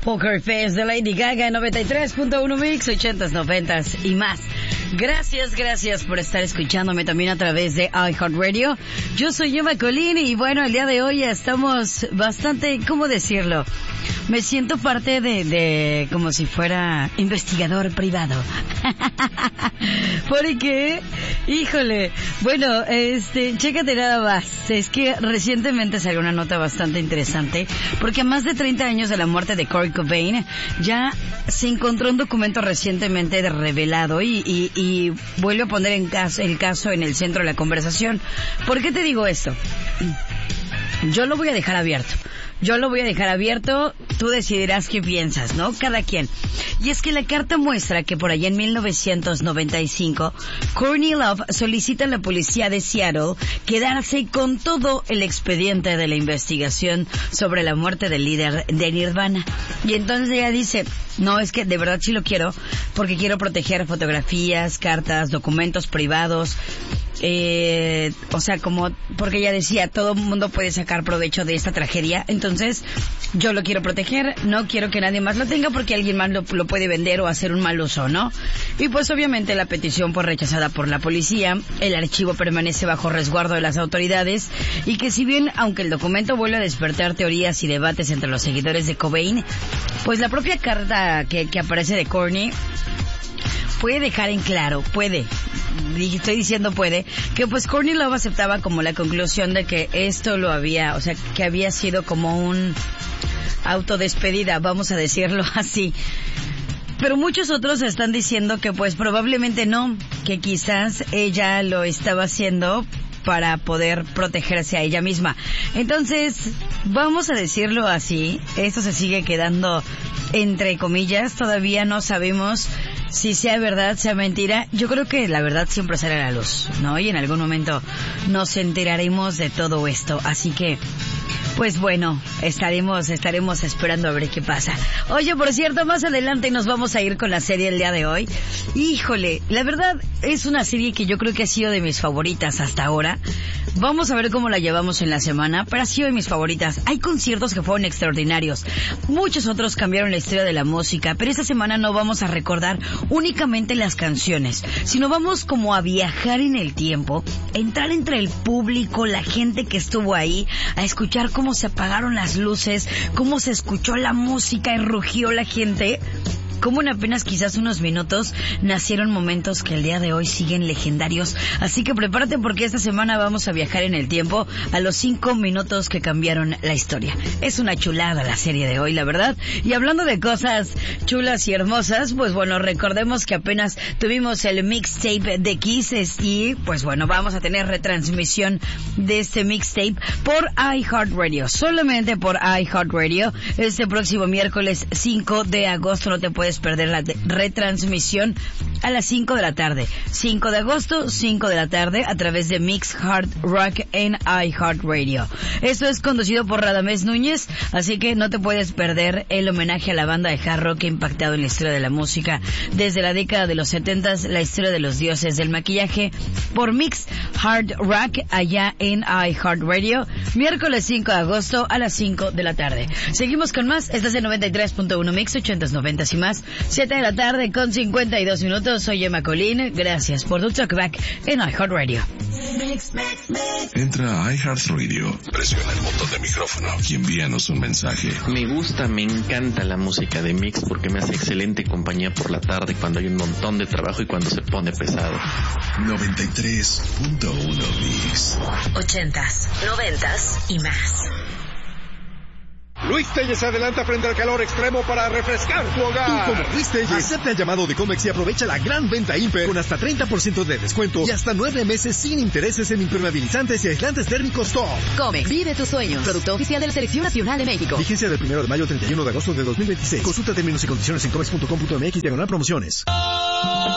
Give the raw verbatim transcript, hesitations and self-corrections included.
Poker Face de Lady Gaga, noventa y tres punto uno Mix, ochentas, noventas y más. Gracias, gracias por estar escuchándome también a través de iHeartRadio. Yo soy Emma Colín y bueno, el día de hoy estamos bastante, ¿cómo decirlo? Me siento parte de, de como si fuera investigador privado. Porque, híjole, bueno, este, chécate nada más. Es que recientemente salió una nota bastante interesante, porque a más de treinta años de la muerte de Kurt Cobain, ya se encontró un documento recientemente revelado y, y, y vuelve a poner en caso, el caso en el centro de la conversación. ¿Por qué te digo esto? Yo lo voy a dejar abierto. Yo lo voy a dejar abierto, tú decidirás qué piensas, ¿no? Cada quien. Y es que la carta muestra que por allá en mil novecientos noventa y cinco, Courtney Love solicita a la policía de Seattle quedarse con todo el expediente de la investigación sobre la muerte del líder de Nirvana. Y entonces ella dice, no, es que de verdad sí lo quiero, porque quiero proteger fotografías, cartas, documentos privados, eh, o sea, como, porque ella decía, todo el mundo puede sacar provecho de esta tragedia, entonces yo lo quiero proteger, no quiero que nadie más lo tenga porque alguien más lo, lo puede vender o hacer un mal uso, ¿no? Y pues obviamente la petición fue rechazada por la policía, el archivo permanece bajo resguardo de las autoridades, y que si bien, aunque el documento vuelve a despertar teorías y debates entre los seguidores de Cobain, pues la propia carta que, que aparece de Courtney puede dejar en claro, puede, estoy diciendo puede, que pues Courtney Love aceptaba como la conclusión de que esto lo había, o sea, que había sido como un autodespedida, vamos a decirlo así. Pero muchos otros están diciendo que pues probablemente no, que quizás ella lo estaba haciendo para poder protegerse a ella misma. Entonces, vamos a decirlo así, esto se sigue quedando entre comillas, todavía no sabemos si sea verdad, sea mentira. Yo creo que la verdad siempre sale a la luz, ¿no? Y en algún momento nos enteraremos de todo esto, así que pues bueno, estaremos estaremos esperando a ver qué pasa. Oye, por cierto, más adelante nos vamos a ir con la serie el día de hoy. Híjole, la verdad es una serie que yo creo que ha sido de mis favoritas hasta ahora. Vamos a ver cómo la llevamos en la semana, pero ha sido de mis favoritas. Hay conciertos que fueron extraordinarios. Muchos otros cambiaron la historia de la música, pero esta semana no vamos a recordar únicamente las canciones, sino vamos como a viajar en el tiempo, entrar entre el público, la gente que estuvo ahí, a escuchar cómo cómo se apagaron las luces, cómo se escuchó la música y rugió la gente, cómo en apenas quizás unos minutos nacieron momentos que el día de hoy siguen legendarios. Así que prepárate porque esta semana vamos a viajar en el tiempo a los cinco minutos que cambiaron la historia. Es una chulada la serie de hoy, la verdad. Y hablando de cosas chulas y hermosas, pues bueno, recordemos que apenas tuvimos el mixtape de Kisses y pues bueno, vamos a tener retransmisión de este mixtape por iHeartRadio, solamente por iHeartRadio. Este próximo miércoles cinco de agosto no te puedes perder la retransmisión a las cinco de la tarde. cinco de agosto, cinco de la tarde, a través de Mix Hard Rock en iHeartRadio. Esto es conducido por Radamés Núñez, así que no te puedes perder el homenaje a la banda de hard rock que ha impactado en la historia de la música desde la década de los setentas, la historia de los dioses del maquillaje, por Mix Hard Rock allá en iHeartRadio, miércoles cinco de agosto a las cinco de la tarde. Seguimos con más, estás en noventa y tres punto uno Mix, ochentas, noventas y más, siete de la tarde con cincuenta y dos minutos. Soy Emma Colín, gracias por tu talkback en iHeartRadio. Entra a iHeartRadio, presiona el botón de micrófono y envíanos un mensaje. Me gusta, me encanta la música de Mix porque me hace excelente compañía por la tarde cuando hay un montón de trabajo y cuando se pone pesado. noventa y tres punto uno Mix. Ochentas, noventas y más. Luis Telles se adelanta frente al calor extremo para refrescar tu hogar. Tú, como Luis Telles, acepta el llamado de Comex y aprovecha la gran venta Imper con hasta treinta por ciento de descuento y hasta nueve meses sin intereses en impermeabilizantes y aislantes térmicos Top. Comex, vive tus sueños. Producto oficial de la Selección Nacional de México. Vigencia del primero de mayo al treinta y uno de agosto de dos mil veintiséis. Consulta términos y condiciones en comex punto com punto mx diagonal promociones.